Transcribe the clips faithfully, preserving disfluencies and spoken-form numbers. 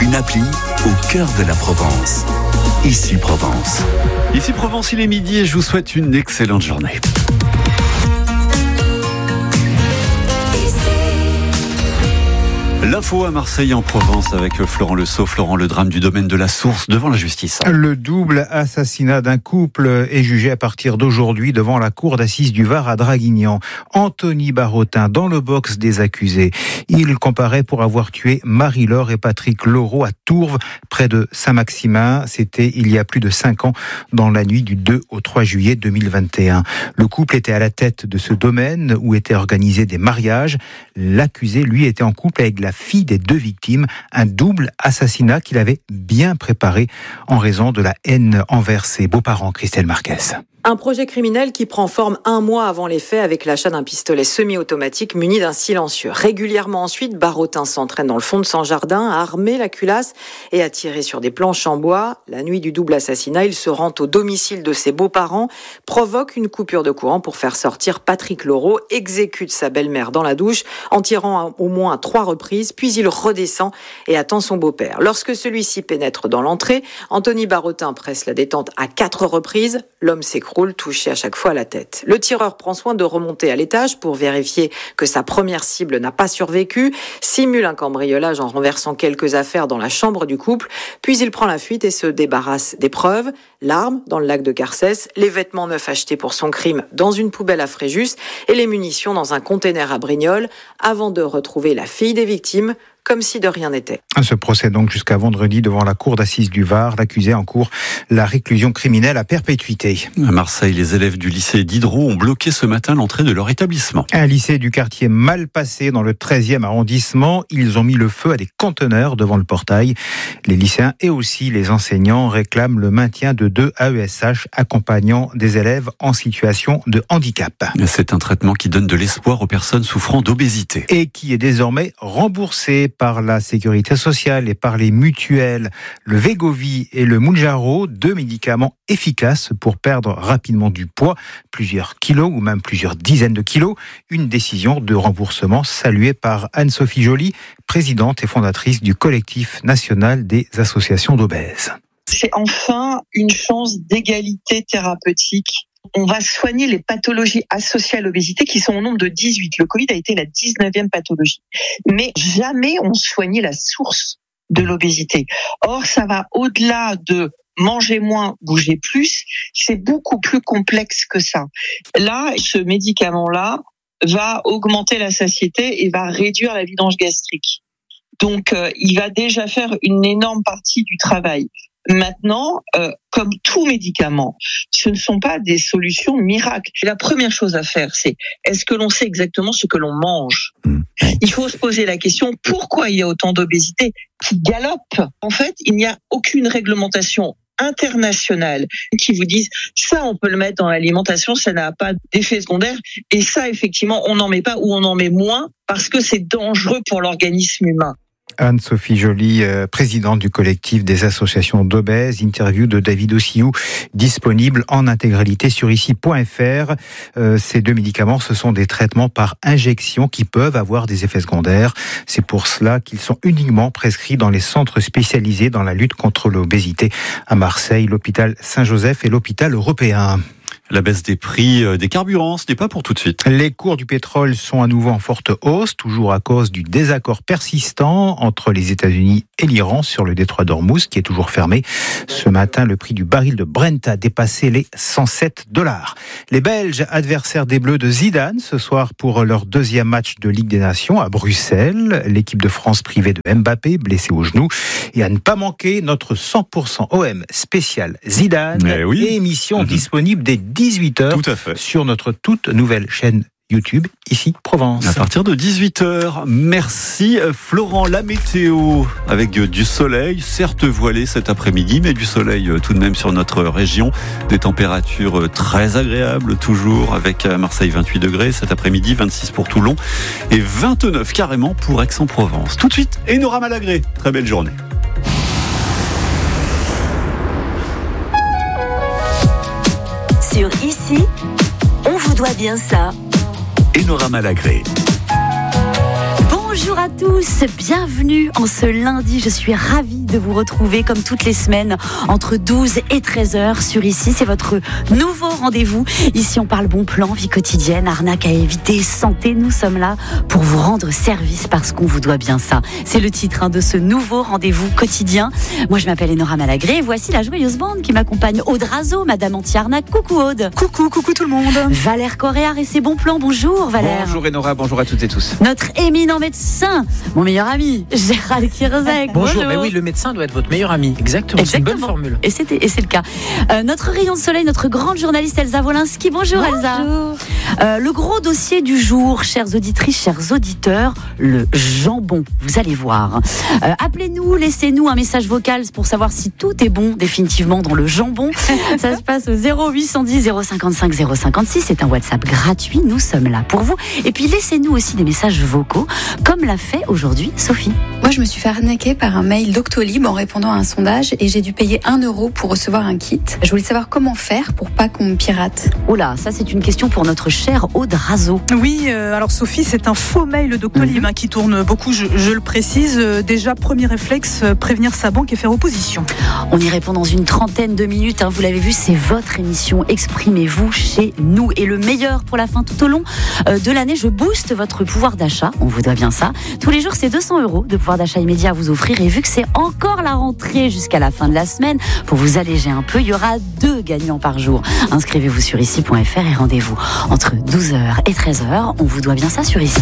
Une appli au cœur de la Provence. Ici Provence. Ici Provence, il est midi et je vous souhaite une excellente journée. L'info à Marseille en Provence avec Florent Le Sceau. Florent, le drame du domaine de la Source devant la justice. Le double assassinat d'un couple est jugé à partir d'aujourd'hui devant la cour d'assises du Var à Draguignan. Anthony Barotin dans le box des accusés. Il comparaît pour avoir tué Marie-Laure et Patrick Laureau à Tourves, près de Saint-Maximin. C'était il y a plus de cinq ans, dans la nuit du deux au trois juillet deux mille vingt et un. Le couple était à la tête de ce domaine où étaient organisés des mariages. L'accusé, lui, était en couple avec la fille des deux victimes, un double assassinat qu'il avait bien préparé en raison de la haine envers ses beaux-parents. Christelle Marquez. Un projet criminel qui prend forme un mois avant les faits avec l'achat d'un pistolet semi-automatique muni d'un silencieux. Régulièrement ensuite, Barotin s'entraîne dans le fond de son jardin à armer la culasse et à tirer sur des planches en bois. La nuit du double assassinat, il se rend au domicile de ses beaux-parents, provoque une coupure de courant pour faire sortir Patrick Laureau, exécute sa belle-mère dans la douche en tirant au moins à trois reprises, puis il redescend et attend son beau-père. Lorsque celui-ci pénètre dans l'entrée, Anthony Barotin presse la détente à quatre reprises. L'homme s'écroule, touché à chaque fois à la tête. Le tireur prend soin de remonter à l'étage pour vérifier que sa première cible n'a pas survécu, simule un cambriolage en renversant quelques affaires dans la chambre du couple, puis il prend la fuite et se débarrasse des preuves, l'arme dans le lac de Carcès, les vêtements neufs achetés pour son crime dans une poubelle à Fréjus et les munitions dans un container à Brignoles, avant de retrouver la fille des victimes, comme si de rien n'était. Ce procès donc jusqu'à vendredi devant la cour d'assises du Var. L'accusé encourt la réclusion criminelle à perpétuité. À Marseille, les élèves du lycée Diderot ont bloqué ce matin l'entrée de leur établissement. Un lycée du quartier Malpassé dans le treizième arrondissement. Ils ont mis le feu à des conteneurs devant le portail. Les lycéens et aussi les enseignants réclament le maintien de deux A E S H accompagnant des élèves en situation de handicap. C'est un traitement qui donne de l'espoir aux personnes souffrant d'obésité. Et qui est désormais remboursé par la sécurité sociale et par les mutuelles. Le Wegovy et le Mounjaro, deux médicaments efficaces pour perdre rapidement du poids, plusieurs kilos ou même plusieurs dizaines de kilos. Une décision de remboursement saluée par Anne-Sophie Joly, présidente et fondatrice du collectif national des associations d'obèses. C'est enfin une chance d'égalité thérapeutique. On va soigner les pathologies associées à l'obésité qui sont au nombre de dix-huit. Le Covid a été la dix-neuvième pathologie. Mais jamais on soignait la source de l'obésité. Or, ça va au-delà de manger moins, bouger plus. C'est beaucoup plus complexe que ça. Là, ce médicament-là va augmenter la satiété et va réduire la vidange gastrique. Donc, euh, il va déjà faire une énorme partie du travail. Maintenant, euh, comme tout médicament, ce ne sont pas des solutions miracles. La première chose à faire, c'est est-ce que l'on sait exactement ce que l'on mange ? Il faut se poser la question, pourquoi il y a autant d'obésité qui galope ? En fait, il n'y a aucune réglementation internationale qui vous dise ça on peut le mettre dans l'alimentation, ça n'a pas d'effet secondaire, et ça effectivement on n'en met pas ou on en met moins parce que c'est dangereux pour l'organisme humain. Anne-Sophie Joly, euh, présidente du collectif des associations d'obèses. Interview de David Ossiou, disponible en intégralité sur ici point f r. Euh, ces deux médicaments, ce sont des traitements par injection qui peuvent avoir des effets secondaires. C'est pour cela qu'ils sont uniquement prescrits dans les centres spécialisés dans la lutte contre l'obésité. À Marseille, l'hôpital Saint-Joseph et l'hôpital européen. La baisse des prix des carburants, ce n'est pas pour tout de suite. Les cours du pétrole sont à nouveau en forte hausse, toujours à cause du désaccord persistant entre les États-Unis et l'Iran sur le détroit d'Ormuz, qui est toujours fermé. Ce matin, le prix du baril de Brent a dépassé les cent sept dollars. Les Belges, adversaires des Bleus de Zidane, ce soir pour leur deuxième match de Ligue des Nations à Bruxelles. L'équipe de France privée de Mbappé, blessé au genou. Et à ne pas manquer, notre cent pour cent O M spécial Zidane, eh oui. émission mmh. disponible dès dix-huit heures Tout à fait. sur notre toute nouvelle chaîne YouTube, ici Provence. À partir de dix-huit heures, merci Florent. La météo avec du soleil, certes voilé cet après-midi, mais du soleil tout de même sur notre région. Des températures très agréables toujours, avec à Marseille vingt-huit degrés cet après-midi, vingt-six pour Toulon et vingt-neuf carrément pour Aix-en-Provence. Tout de suite, Enora Malagré. Très belle journée. Sur Ici, on vous doit bien ça. Enora Malagré. Bonjour Bonjour à tous, bienvenue en ce lundi. Je suis ravie de vous retrouver comme toutes les semaines entre douze et treize heures sur Ici. C'est votre nouveau rendez-vous. Ici, on parle bon plan, vie quotidienne, arnaque à éviter, santé. Nous sommes là pour vous rendre service parce qu'on vous doit bien ça. C'est le titre hein, de ce nouveau rendez-vous quotidien. Moi, je m'appelle Enora Malagré et voici la joyeuse bande qui m'accompagne. Aude Razo, Madame Anti-Arnaque. Coucou Aude. Coucou, coucou tout le monde. Valère Coréard et ses bons plans. Bonjour Valère. Bonjour Enora, bonjour à toutes et tous. Notre éminent médecin, mon meilleur ami, Gérald Kierzek. Bonjour. Bonjour. Mais oui, le médecin doit être votre meilleur ami. Exactement. Exactement. C'est une bonne formule. Et, c'était, et c'est le cas. Euh, notre rayon de soleil, notre grande journaliste Elsa Wolinski. Bonjour, Bonjour. Elsa. Euh, le gros dossier du jour, chères auditrices, chers auditeurs, le jambon. Vous allez voir. Euh, appelez-nous, laissez-nous un message vocal pour savoir si tout est bon définitivement dans le jambon. Ça se passe au zéro huit cent dix zéro cinquante-cinq zéro cinquante-six. C'est un WhatsApp gratuit. Nous sommes là pour vous. Et puis laissez-nous aussi des messages vocaux, comme l'a fait aujourd'hui Sophie. Moi, je me suis fait arnaquer par un mail Doctolib en répondant à un sondage et j'ai dû payer un euro pour recevoir un kit. Je voulais savoir comment faire pour pas qu'on me pirate. Oh là, ça c'est une question pour notre chère Aude Razo. Oui, euh, alors Sophie, c'est un faux mail Doctolib mmh. hein, qui tourne beaucoup, je, je le précise. Euh, déjà, premier réflexe, euh, prévenir sa banque et faire opposition. On y répond dans une trentaine de minutes. Hein, vous l'avez vu, c'est votre émission. Exprimez-vous chez nous. Et le meilleur pour la fin tout au long euh, de l'année, je booste votre pouvoir d'achat. On vous doit bien ça. Tous les jours, c'est deux cents euros de pouvoir d'achat immédiat à vous offrir. Et vu que c'est encore la rentrée jusqu'à la fin de la semaine, pour vous alléger un peu, il y aura deux gagnants par jour. Inscrivez-vous sur ici point f r et rendez-vous entre douze heures et treize heures. On vous doit bien ça sur Ici.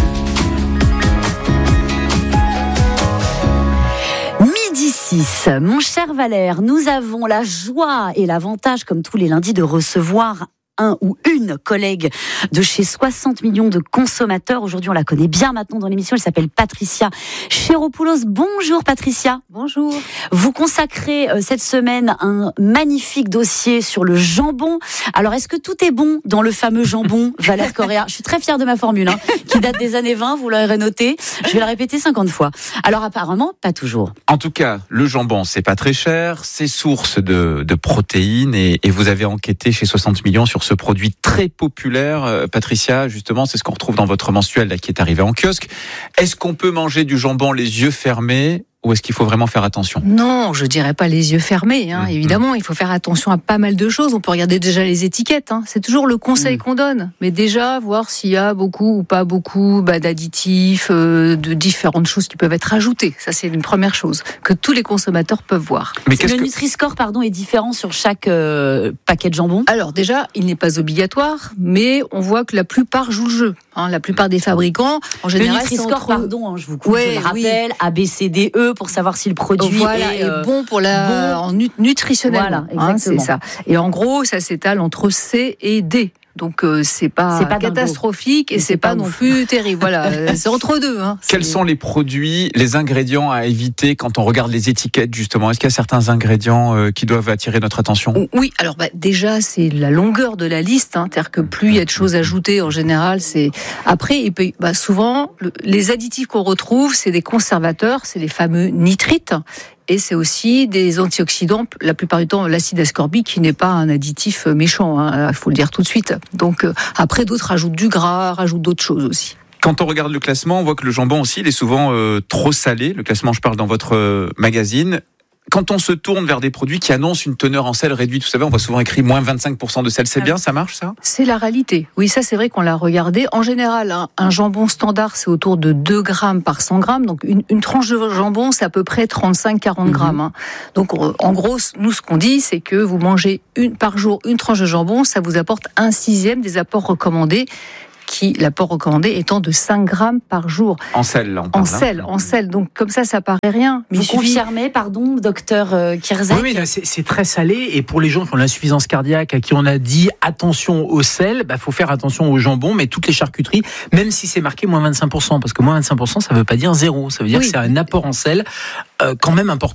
Midi six, mon cher Valère, nous avons la joie et l'avantage, comme tous les lundis, de recevoir un ou une collègue de chez soixante millions de consommateurs. Aujourd'hui, on la connaît bien maintenant dans l'émission. Elle s'appelle Patricia Chéropoulos. Bonjour Patricia. Bonjour. Vous consacrez euh, cette semaine un magnifique dossier sur le jambon. Alors, est-ce que tout est bon dans le fameux jambon Valère Coréard? Je suis très fière de ma formule, hein, qui date des années vingt, vous l'aurez noté. Je vais la répéter cinquante fois. Alors, apparemment, pas toujours. En tout cas, le jambon, c'est pas très cher, c'est source de, de protéines et, et vous avez enquêté chez soixante millions sur ce produit très populaire. Euh, Patricia, justement, c'est ce qu'on retrouve dans votre mensuel là, qui est arrivé en kiosque. Est-ce qu'on peut manger du jambon les yeux fermés ou est-ce qu'il faut vraiment faire attention? Non, je dirais pas les yeux fermés. Hein. Mmh. Évidemment, il faut faire attention à pas mal de choses. On peut regarder déjà les étiquettes. Hein. C'est toujours le conseil mmh. qu'on donne. Mais déjà, voir s'il y a beaucoup ou pas beaucoup bah, d'additifs, euh, de différentes choses qui peuvent être ajoutées. Ça, c'est une première chose que tous les consommateurs peuvent voir. Mais le que... Nutri-Score, pardon, est différent sur chaque euh, paquet de jambon. Alors déjà, il n'est pas obligatoire, mais on voit que la plupart jouent le jeu. Hein. La plupart des fabricants, en général, le Nutri-Score, entre... pardon, hein, je vous coupe, ouais, je le rappelle, oui. A, B, C, D, E, pour savoir si le produit voilà, est, euh, est bon pour la bon. En nut- nutritionnellement. Voilà, exactement. Hein, c'est ça. Et en gros, ça s'étale entre C et D. Donc euh, c'est pas, c'est pas catastrophique et c'est, c'est pas, pas non plus terrible. Voilà, c'est entre deux. Hein. Quels c'est... sont les produits, les ingrédients à éviter quand on regarde les étiquettes justement? Est-ce qu'il y a certains ingrédients euh, qui doivent attirer notre attention? Oui, alors bah, déjà c'est la longueur de la liste. Hein, c'est-à-dire que plus il y a de choses ajoutées en général, c'est après il peut, bah, souvent le, les additifs qu'on retrouve, c'est des conservateurs, c'est les fameux nitrites. Et c'est aussi des antioxydants, la plupart du temps l'acide ascorbique qui n'est pas un additif méchant, hein, il faut le dire tout de suite. Donc euh, après d'autres rajoutent du gras, rajoutent d'autres choses aussi. Quand on regarde le classement, on voit que le jambon aussi il est souvent euh, trop salé. Le classement, je parle dans votre euh, magazine. Quand on se tourne vers des produits qui annoncent une teneur en sel réduite, vous savez, on voit souvent écrit moins vingt-cinq pour cent de sel. C'est bien, ça marche ça? C'est la réalité. Oui, ça c'est vrai qu'on l'a regardé. En général, un, un jambon standard, c'est autour de deux grammes par cent grammes. Donc une, une tranche de jambon, c'est à peu près trente-cinq à quarante grammes. Hein. Donc en gros, nous ce qu'on dit, c'est que vous mangez une, par jour une tranche de jambon, ça vous apporte un sixième des apports recommandés. Qui, l'apport recommandé étant de cinq grammes par jour. En sel, là, on parle. En sel, en sel. Donc, comme ça, ça paraît rien. Mais vous suffit... confirmez, pardon, docteur euh, Kierzek? Oui, mais c'est, c'est très salé. Et pour les gens qui ont l'insuffisance cardiaque, à qui on a dit attention au sel, bah, faut faire attention au jambon, mais toutes les charcuteries, même si c'est marqué moins vingt-cinq pour cent. Parce que moins vingt-cinq pour cent, ça veut pas dire zéro. Ça veut dire oui. que c'est un apport en sel euh, quand même important.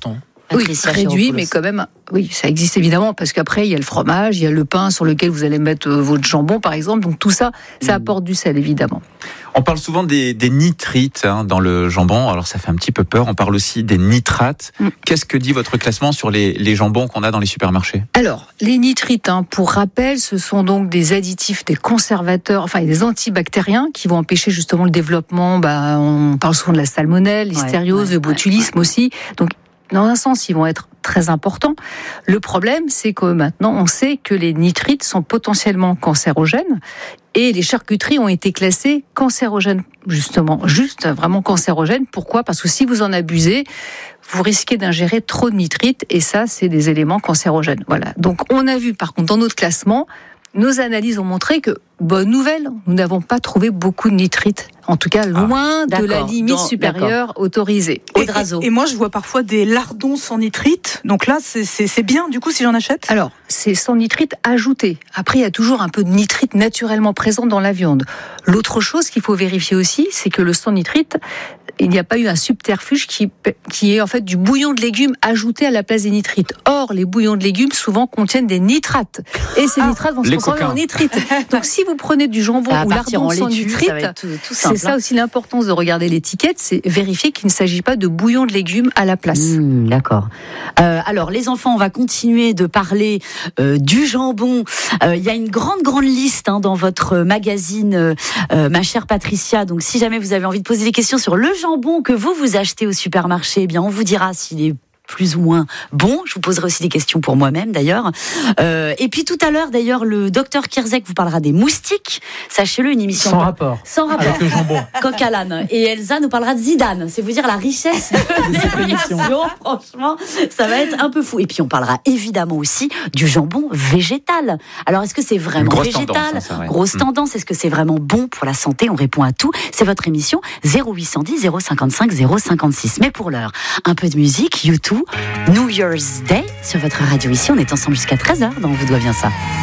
Patricia Oui, réduit, Chéropoulos. mais quand même, oui, ça existe évidemment, parce qu'après, il y a le fromage, il y a le pain sur lequel vous allez mettre euh, votre jambon, par exemple. Donc tout ça, ça Mmh. apporte du sel, évidemment. On parle souvent des, des nitrites hein, dans le jambon, alors ça fait un petit peu peur. On parle aussi des nitrates. Mm. Qu'est-ce que dit votre classement sur les, les jambons qu'on a dans les supermarchés? Alors, les nitrites, hein, pour rappel, ce sont donc des additifs, des conservateurs, enfin des antibactériens qui vont empêcher justement le développement. Bah, on parle souvent de la salmonelle, l'histériose, ouais, le botulisme ouais. aussi. Donc, dans un sens, ils vont être très importants. Le problème, c'est que maintenant, on sait que les nitrites sont potentiellement cancérogènes et les charcuteries ont été classées cancérogènes, justement, juste vraiment cancérogènes. Pourquoi ? Parce que si vous en abusez, vous risquez d'ingérer trop de nitrites et ça, c'est des éléments cancérogènes. Voilà. Donc, on a vu, par contre, dans notre classement, nos analyses ont montré que, bonne nouvelle, nous n'avons pas trouvé beaucoup de nitrites. En tout cas, loin Ah, de la d'accord. limite Dans- supérieure autorisée. Et, Audrazo. et, et moi, je vois parfois des lardons sans nitrite. Donc là, c'est- c'est c'est bien, du coup, si j'en achète. Alors, c'est sans nitrite ajouté. Après, il y a toujours un peu de nitrite naturellement présent dans la viande. L'autre chose qu'il faut vérifier aussi, c'est que le sans nitrite, il n'y a pas eu un subterfuge qui, qui est en fait du bouillon de légumes ajouté à la place des nitrites. Or, les bouillons de légumes souvent contiennent des nitrates. Et ces nitrates vont se les transformer coquins. en nitrites. Donc, si vous prenez du jambon Ça va ou partir lardon en sans laitue, nitrite, ça va être tout, tout c'est simple, ça hein. aussi l'importance de regarder l'étiquette, c'est vérifier qu'il ne s'agit pas de bouillon de légumes à la place. Mmh, d'accord. Euh, alors, les enfants, on va continuer de parler euh, du jambon. Euh, Il y a une grande, grande liste hein, dans votre magazine, euh, euh, ma chère Patricia. Donc, si jamais vous avez envie de poser des questions sur le jambon que vous, vous achetez au supermarché, eh bien, on vous dira s'il est plus ou moins bon. Je vous poserai aussi des questions pour moi-même d'ailleurs. Euh, et puis tout à l'heure d'ailleurs, le docteur Kierzek vous parlera des moustiques. Sachez-le, une émission Sans rapport. sans rapport. Avec le jambon. Coq à l'âne. Et Elsa nous parlera de Zidane. C'est vous dire la richesse de cette émission. Franchement, ça va être un peu fou. Et puis on parlera évidemment aussi du jambon végétal. Alors est-ce que c'est vraiment Grosse végétal tendance, hein, ça, ouais. Grosse Mm. tendance. Est-ce que c'est vraiment bon pour la santé? On répond à tout. C'est votre émission zéro huit cent dix zéro cinquante-cinq zéro cinquante-six. Mais pour l'heure, un peu de musique. U deux, New Year's Day sur votre radio ici. On est ensemble jusqu'à treize heures dans On vous doit bien ça.